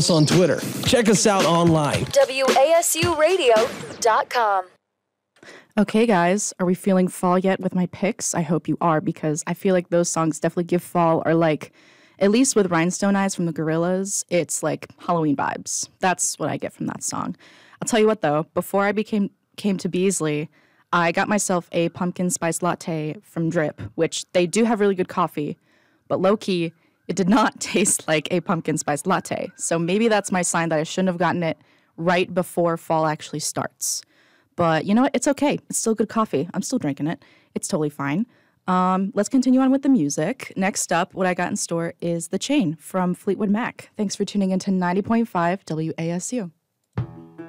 on Twitter. Check us out online. WASUradio.com. Okay, guys, are we feeling fall yet with my picks? I hope you are, because I feel like those songs definitely give fall, or like, at least with Rhinestone Eyes from the Gorillaz, it's like Halloween vibes. That's what I get from that song. I'll tell you what, though, before I came to Beasley, I got myself a pumpkin spice latte from Drip, which they do have really good coffee, but low-key, it did not taste like a pumpkin spice latte. So maybe that's my sign that I shouldn't have gotten it right before fall actually starts. But you know what? It's okay. It's still good coffee. I'm still drinking it. It's totally fine. Let's continue on with the music. Next up, what I got in store is The Chain from Fleetwood Mac. Thanks for tuning in to 90.5 WASU.